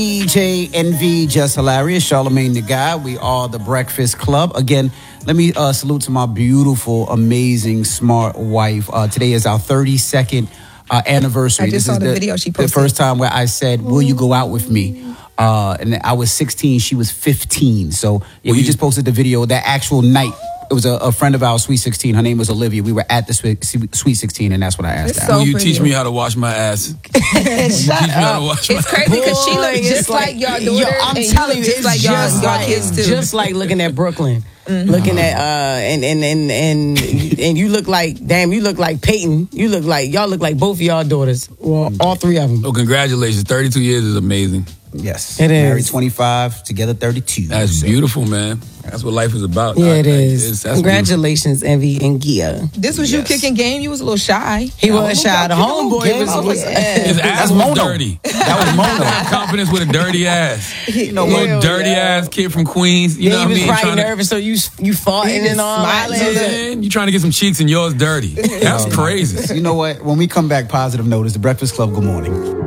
DJ Envy, Just Hilarious, Charlamagne the Guy. We are the Breakfast Club. Again, let me salute to my beautiful, amazing, smart wife. Today is our 32nd anniversary. I just saw the video she posted. The first time where I said, will you go out with me? And I was 16, she was 15. So yeah, we just posted the video that actual night. It was a friend of ours, Sweet 16. Her name was Olivia. We were at the Sweet 16, and that's what I asked her. So will you teach me how to wash my ass? It's crazy because she looks just like your daughter. I'm telling you, it's like just y'all kids too. Just like looking at Brooklyn. Looking at and you look like, damn, you look like Peyton. Y'all look like both of y'all daughters. Well, all three of them. Oh, congratulations. 32 years is amazing. Yes. It is. Married 25, together 32. That's beautiful, man. That's what life is about. Yeah, it is. That's congratulations, Envy and Gia. This was you kicking game? You was a little shy. He was shy. The homeboy was his ass was dirty. That was Mono. Confidence with a dirty ass. You know what? Little dirty ass kid from Queens. You know what I mean? He was probably nervous, so you farting and all. Smiling. You trying to get some cheeks and yours dirty. That's crazy. You know what? When we come back, positive note is the Breakfast Club. Good morning.